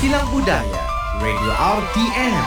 Silang Budaya Radio RTM.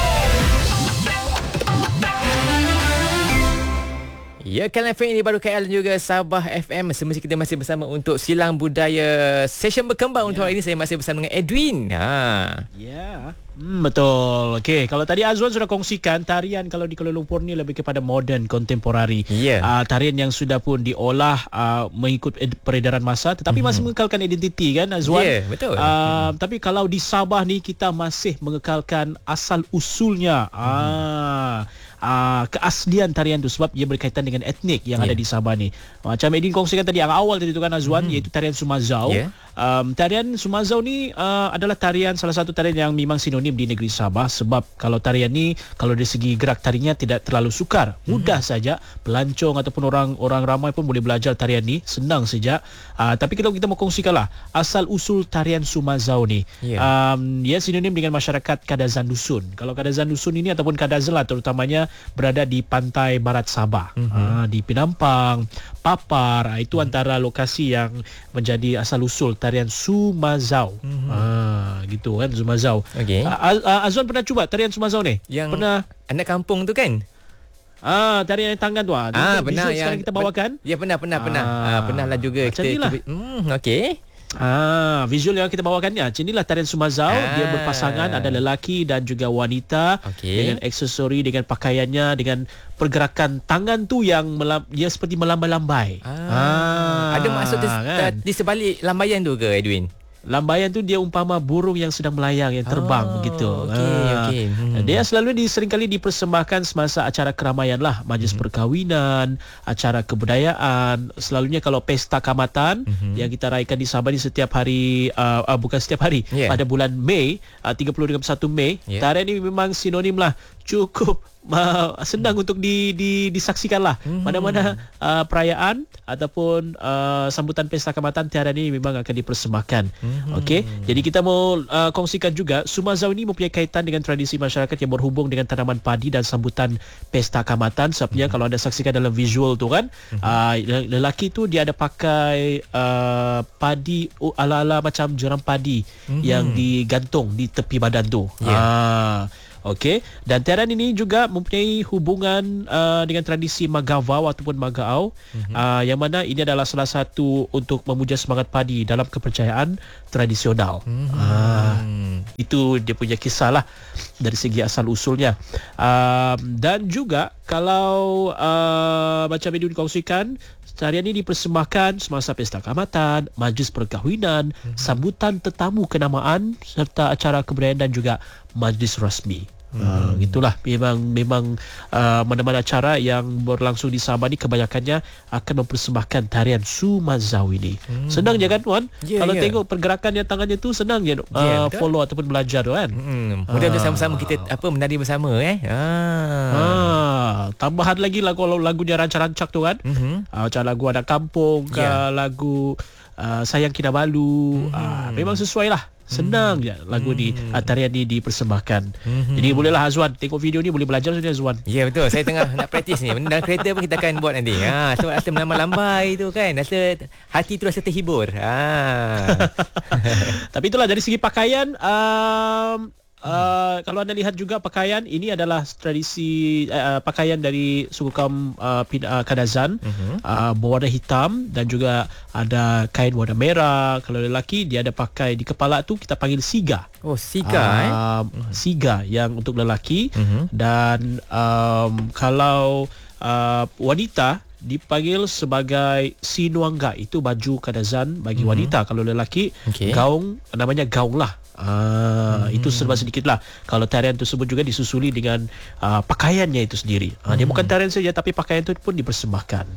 Ya, Kalian FM ini baru KL dan juga Sabah FM. Semestinya kita masih bersama untuk Silang Budaya Session Berkembang. Untuk hari ini saya masih bersama dengan Edwin. Ya. Betul. Okey, kalau tadi Azwan sudah kongsikan tarian kalau di Kuala Lumpur ni lebih kepada moden, kontemporari. Tarian yang sudah pun diolah mengikut peredaran masa tetapi masih mengekalkan identiti kan Azwan. Ya, betul. Tapi kalau di Sabah ni kita masih mengekalkan asal usulnya. Keaslian tarian tu sebab ia berkaitan dengan etnik yang ada di Sabah ni. Macam Edin kongsikan tadi yang awal tadi tu kan Azwan, iaitu tarian Sumazau. Tarian Sumazau ni adalah salah satu tarian yang memang sinonim di negeri Sabah sebab kalau tarian ni kalau dari segi gerak tarinya tidak terlalu sukar, mudah saja pelancong ataupun orang ramai pun boleh belajar tarian ni, senang saja. Tapi kalau kita mau kongsikanlah asal usul tarian Sumazau ni. Ia sinonim dengan masyarakat Kadazan Dusun. Kalau Kadazan Dusun ini ataupun Kadazan lah terutamanya berada di pantai barat Sabah, di Penampang, Papar, itu antara lokasi yang menjadi asal usul tarian Sumazau. Gitu kan Sumazau. Okey. Azwan pernah cuba tarian Sumazau ni? Yang pernah anak kampung tu kan? Tarian yang tangan tu. Pernah yang sekarang kita bawakan. Ya, pernah. Pernahlah juga macam inilah. Okey. Visual yang kita bawakan ni macam inilah tarian Sumazau. Dia berpasangan, ada lelaki dan juga wanita, dengan aksesori, dengan pakaiannya, dengan pergerakan tangan tu yang dia seperti melambai-lambai. Ada maksud di sebalik lambaian tu ke Edwin? Lambaian tu dia umpama burung yang sedang melayang, yang terbang begitu. Okey. Dia selalu seringkali dipersembahkan semasa acara keramaian lah, majlis perkahwinan, acara kebudayaan. Selalunya kalau pesta kamatan yang kita raikan di Sabah ni setiap hari, bukan setiap hari, pada bulan Mei, 30 dengan 1 Mei. Tarian ni memang sinonim lah, cukup senang untuk disaksikan lah. Mana-mana perayaan ataupun sambutan pesta kamatan, tarian ini memang akan dipersembahkan. Okey, jadi kita mau kongsikan juga Sumazau ini mempunyai kaitan dengan tradisi masyarakat yang berhubung dengan tanaman padi dan sambutan pesta kamatan. Sebabnya kalau anda saksikan dalam visual tu kan, lelaki tu dia ada pakai padi ala-ala macam jeram padi yang digantung di tepi badan tu. Okey, dan tarian ini juga mempunyai hubungan dengan tradisi Magavau ataupun Magaau, yang mana ini adalah salah satu untuk memuja semangat padi dalam kepercayaan tradisional. Itu dia punya kisah lah dari segi asal usulnya. Dan juga kalau macam Edwin kongsikan, tarian ini dipersembahkan semasa pesta kamatan, majlis perkahwinan, sambutan tetamu kenamaan serta acara kebudayaan dan juga majlis rasmi. Gitulah memang mana-mana acara yang berlangsung di Sabah ni kebanyakannya akan mempersembahkan tarian Sumazau ini. Senang je kan Wan? Kalau tengok pergerakan yang tangannya tu senang je follow ataupun belajar tu kan. Mudah bersama-sama kita menari bersama tambahan lagi lagunya rancak-rancak tu kan. Macam lagu anak kampung ke lagu Sayang Kinabalu. Memang sesuai lah. Senang je lagu ni, tarian ni dipersembahkan. Jadi bolehlah Azwan tengok video ni, boleh belajar saja Azwan. Ya, betul. Saya tengah nak praktis ni. Dalam kereta pun kita akan buat nanti. So rasa melambai tu kan, rasa hati tu rasa terhibur. Tapi itulah dari segi pakaian, kalau anda lihat juga pakaian ini adalah tradisi pakaian dari suku kaum Kadazan, berwarna hitam dan juga ada kain warna merah. Kalau lelaki dia ada pakai di kepala tu kita panggil siga. Siga siga yang untuk lelaki. Dan kalau wanita dipanggil sebagai sinuangga, itu baju Kadazan bagi wanita. Kalau lelaki gaung, namanya gaung lah. Itu serba sedikit lah. Kalau tarian tersebut juga disusuli dengan pakaiannya itu sendiri. Dia bukan tarian saja tapi pakaian itu pun dipersembahkan.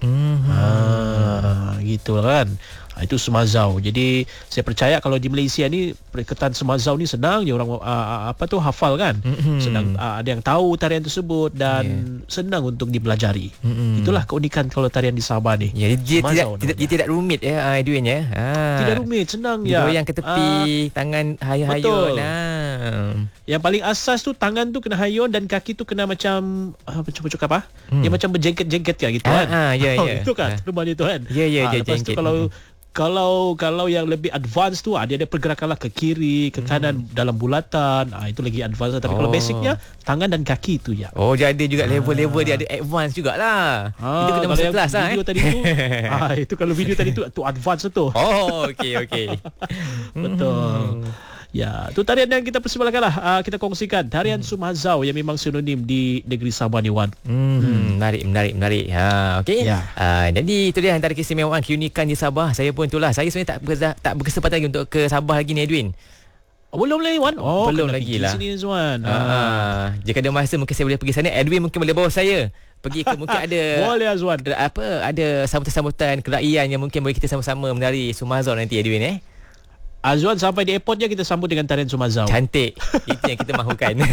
Gitu kan. Itu Sumazau. Jadi saya percaya kalau di Malaysia ni perkataan Sumazau ni senang je orang hafal kan. Senang, ada yang tahu tarian tersebut dan senang untuk dipelajari. Itulah keunikan kalau tarian di Sabah ni. Dia tidak rumit Edwin Tidak rumit, senang ya. Goyang ke tepi, tangan hayun. Yang paling asas tu tangan tu kena hayun dan kaki tu kena macam apa? Dia macam berjengket-jengket kan gitu kan. Ya. Itu kan rumah dia tu kan. Ya, Lepas tu kalau Kalau yang lebih advance tu dia ada pergerakan lah ke kiri, ke kanan dalam bulatan. Itu lagi advance. Tapi kalau basicnya tangan dan kaki tu ya. Oh, jadi juga level-level dia ada advance jugalah. Itu kena masuk kelas lah. Video tadi tu. Itu kalau video tadi tu advance tu. Oh, okey. Betul. Ya, tu tarian yang kita persembahakan lah. Kita kongsikan tarian Sumazau yang memang sinonim di negeri Sabah ni, Wan. Menarik. Okey. Ya. Jadi itu dia antara keistimewaan, keunikan di Sabah. Saya pun itulah. Saya sebenarnya tak berkesempatan lagi untuk ke Sabah lagi ni, Edwin. Belum lagi, Wan. Belum lagi lah. Sini, Wan. Jika ada masa mungkin saya boleh pergi sana. Edwin mungkin boleh bawa saya pergi ke mungkin ada boleh, Azwan. Ada sambutan-sambutan kerakyatan yang mungkin boleh kita sama-sama menari Sumazau nanti, Edwin. Azwan, sampai di airport je kita sambut dengan tarian Sumazau. Cantik. Itu yang kita mahukan.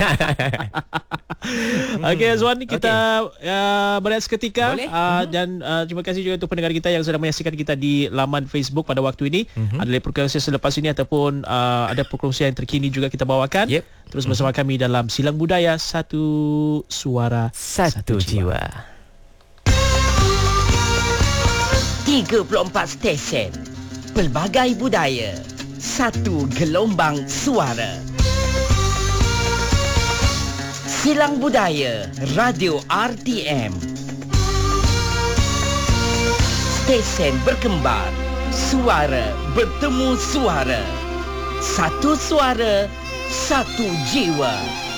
Okey, Azwan, kita berehat seketika. Dan terima kasih juga untuk pendengar kita yang sedang menyaksikan kita di laman Facebook pada waktu ini. Ada perkongsian selepas ini ataupun ada perkongsian yang terkini juga kita bawakan. Terus bersama kami dalam Silang Budaya, satu suara, satu jiwa. 34 stesen, pelbagai budaya, satu gelombang suara. Silang Budaya Radio RTM. Stesen berkembar, suara bertemu suara. Satu suara, satu jiwa.